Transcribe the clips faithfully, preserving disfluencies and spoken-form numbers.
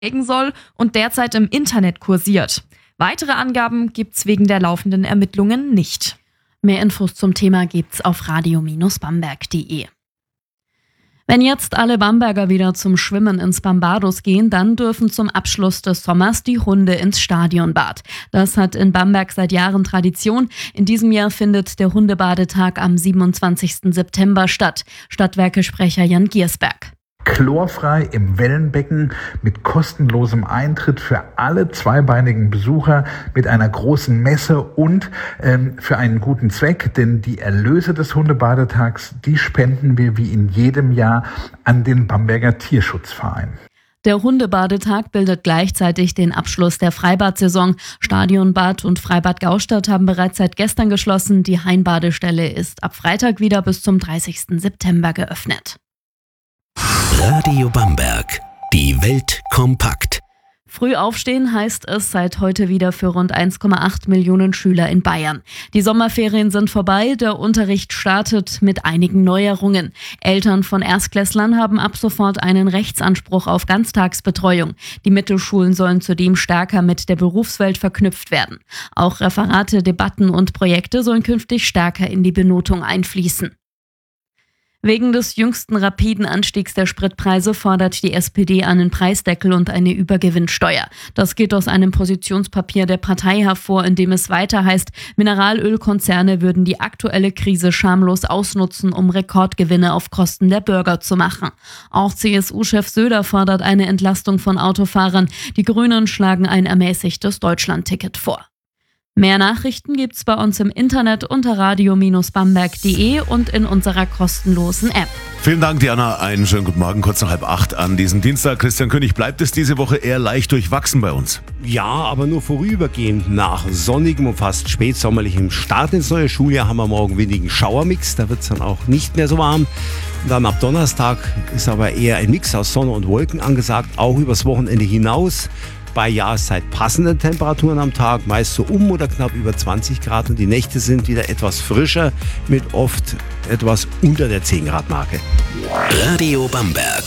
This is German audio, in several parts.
soll und derzeit im Internet kursiert. Weitere Angaben gibt's wegen der laufenden Ermittlungen nicht. Mehr Infos zum Thema gibt's auf radio Bamberg punkt de. Wenn jetzt alle Bamberger wieder zum Schwimmen ins Bambados gehen, dann dürfen zum Abschluss des Sommers die Hunde ins Stadionbad. Das hat in Bamberg seit Jahren Tradition. In diesem Jahr findet der Hundebadetag am siebenundzwanzigsten September statt. Stadtwerke-Sprecher Jan Giersberg. Chlorfrei im Wellenbecken mit kostenlosem Eintritt für alle zweibeinigen Besucher mit einer großen Messe und ähm, für einen guten Zweck, denn die Erlöse des Hundebadetags, die spenden wir wie in jedem Jahr an den Bamberger Tierschutzverein. Der Hundebadetag bildet gleichzeitig den Abschluss der Freibad-Saison. Stadionbad und Freibad Gaustadt haben bereits seit gestern geschlossen. Die Hain-Badestelle ist ab Freitag wieder bis zum dreißigsten September geöffnet. Radio Bamberg. Die Welt kompakt. Früh aufstehen heißt es seit heute wieder für rund eins Komma acht Millionen Schüler in Bayern. Die Sommerferien sind vorbei, der Unterricht startet mit einigen Neuerungen. Eltern von Erstklässlern haben ab sofort einen Rechtsanspruch auf Ganztagsbetreuung. Die Mittelschulen sollen zudem stärker mit der Berufswelt verknüpft werden. Auch Referate, Debatten und Projekte sollen künftig stärker in die Benotung einfließen. Wegen des jüngsten rapiden Anstiegs der Spritpreise fordert die S P D einen Preisdeckel und eine Übergewinnsteuer. Das geht aus einem Positionspapier der Partei hervor, in dem es weiter heißt, Mineralölkonzerne würden die aktuelle Krise schamlos ausnutzen, um Rekordgewinne auf Kosten der Bürger zu machen. Auch C S U-Chef Söder fordert eine Entlastung von Autofahrern. Die Grünen schlagen ein ermäßigtes Deutschlandticket vor. Mehr Nachrichten gibt's bei uns im Internet unter radio Bamberg punkt de und in unserer kostenlosen App. Vielen Dank, Diana. Einen schönen guten Morgen, kurz nach halb acht an diesem Dienstag. Christian König, bleibt es diese Woche eher leicht durchwachsen bei uns? Ja, aber nur vorübergehend. Nach sonnigem und fast spätsommerlichem Start ins neue Schuljahr haben wir morgen wenigen Schauermix. Da wird es dann auch nicht mehr so warm. Und dann ab Donnerstag ist aber eher ein Mix aus Sonne und Wolken angesagt, auch übers Wochenende hinaus. Bei Jahreszeit passenden Temperaturen am Tag, meist so um oder knapp über zwanzig Grad und die Nächte sind wieder etwas frischer mit oft etwas unter der zehn Grad Marke. Radio Bamberg.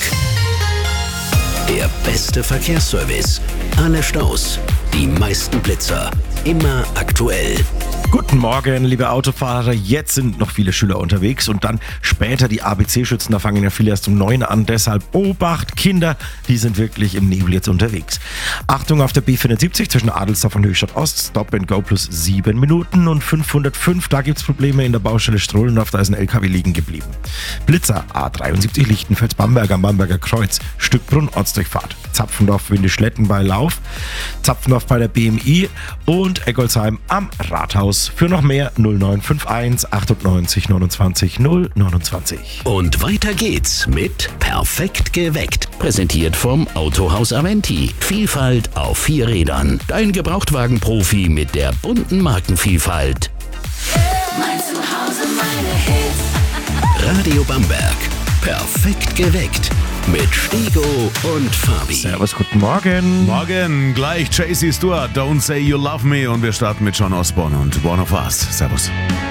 Der beste Verkehrsservice. Alle Staus, die meisten Blitzer, immer aktuell. Guten Morgen, liebe Autofahrer. Jetzt sind noch viele Schüler unterwegs und dann später die A B C-Schützen. Da fangen ja viele erst um neun an. Deshalb Obacht, Kinder, die sind wirklich im Nebel jetzt unterwegs. Achtung auf der B vierundsiebzig zwischen Adelsdorf und Höchstadt Ost. Stop and Go plus sieben Minuten und fünfhundertfünf. Da gibt es Probleme in der Baustelle Strohlendorf. Da ist ein L K W liegen geblieben. Blitzer A dreiundsiebzig Lichtenfels-Bamberg am Bamberger Kreuz. Stückbrunn Ortsdurchfahrt. Zapfendorf Windischletten bei Lauf. Zapfendorf bei der B M I und Eggolsheim am Rathaus. Für noch mehr null neun fünf eins achtundneunzig neunundzwanzig null neunundzwanzig. Und weiter geht's mit Perfekt geweckt. Präsentiert vom Autohaus Aventi. Vielfalt auf vier Rädern. Dein Gebrauchtwagenprofi mit der bunten Markenvielfalt. Mein Zuhause, meine Hits. Radio Bamberg. Perfekt geweckt. Mit Stego und Fabi. Servus, guten Morgen. Morgen, gleich J C Stewart, Don't Say You Love Me und wir starten mit John Osborne und One of Us. Servus.